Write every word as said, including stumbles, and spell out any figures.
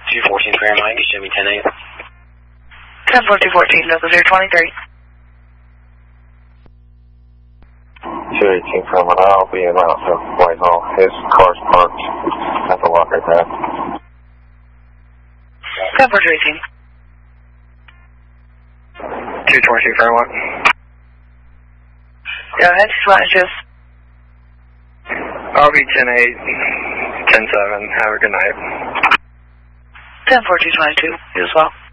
two fourteen Fair Mike, show me ten eight. ten four two fourteen, local zero twenty-three. two eighteen Fair Mike, I'll be in out to Whitehall. His car's parked at the walker pad. ten four two eighteen. two twenty-two Fair Mike. Go ahead, just I'll be ten eight, ten seven. Have a good night. ten four two twenty-two, you as well.